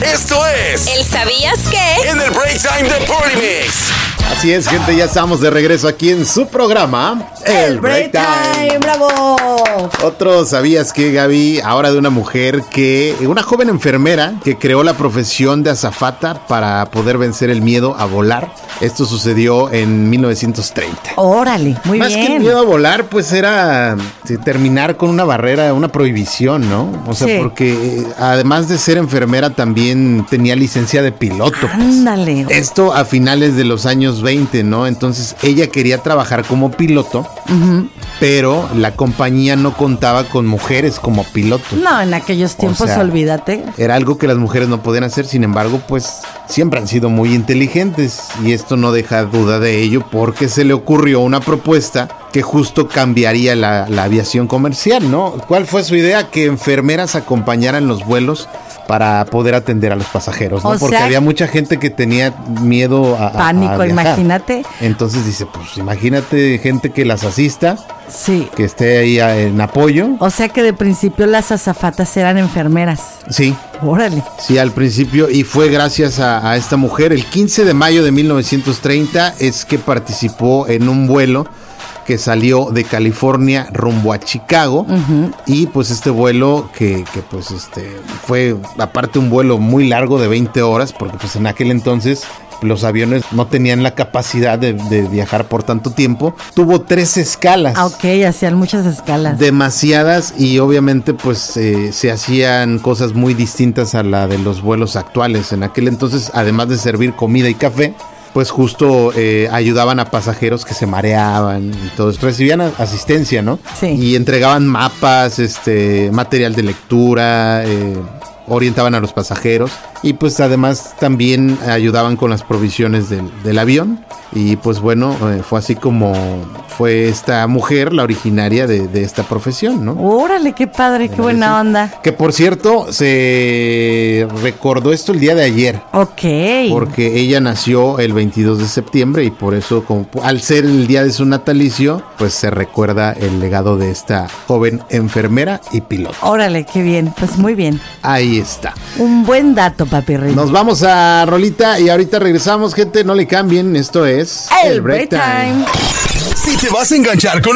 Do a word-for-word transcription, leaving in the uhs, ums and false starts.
Esto es ¿El sabías qué? En el Break Time de Party Mix. Así es, gente, ya estamos de regreso aquí en su programa, El Break Time. ¡Bravo! Otro sabías que, Gaby, ahora de una mujer que, una joven enfermera que creó la profesión de azafata para poder vencer el miedo a volar. Esto sucedió en mil novecientos treinta. Órale, muy Más bien. Más que el miedo a volar, pues era sí, terminar con una barrera, una prohibición, ¿no? O sea, sí. porque eh, además de ser enfermera también tenía licencia de piloto. Pues. Ándale. Esto a finales de los años veinte, ¿no? Entonces ella quería trabajar como piloto, uh-huh. pero la compañía no contaba con mujeres como pilotos. No, en aquellos tiempos, o sea, olvídate. Era algo que las mujeres no podían hacer, sin embargo, pues siempre han sido muy inteligentes y esto no deja duda de ello porque se le ocurrió una propuesta que justo cambiaría la, la aviación comercial, ¿no? ¿Cuál fue su idea? Que enfermeras acompañaran los vuelos para poder atender a los pasajeros, ¿no? O Porque sea, había mucha gente que tenía miedo a, pánico, a imagínate. Entonces dice, pues imagínate gente que las asista, sí, que esté ahí en apoyo. O sea que de principio las azafatas eran enfermeras. Sí. Órale. Sí, al principio, y fue gracias a, a esta mujer. El quince de mayo de mil novecientos treinta es que participó en un vuelo que salió de California rumbo a Chicago, uh-huh. y pues este vuelo que, que pues este fue aparte un vuelo muy largo de veinte horas, porque pues en aquel entonces los aviones no tenían la capacidad de, de viajar por tanto tiempo. Tuvo tres escalas. Ah, ok, hacían muchas escalas. Demasiadas, y obviamente pues eh, se hacían cosas muy distintas a la de los vuelos actuales. En aquel entonces, además de servir comida y café, pues justo eh, ayudaban a pasajeros que se mareaban y todos recibían asistencia, ¿no? Sí. Y entregaban mapas, este, material de lectura, eh, orientaban a los pasajeros y pues además también ayudaban con las provisiones del, del avión. Y pues bueno, eh, fue así como fue esta mujer la originaria de, de esta profesión, ¿no? Órale, qué padre, qué buena onda. Que por cierto, se recordó esto el día de ayer. Ok. Porque ella nació el veintidós de septiembre y por eso, como, al ser el día de su natalicio, pues se recuerda el legado de esta joven enfermera y piloto. Órale, qué bien, pues muy bien. Ahí está. Un buen dato, papi Rey. Nos vamos a rolita y ahorita regresamos, gente, no le cambien, esto es El Break Time. Si te vas a enganchar con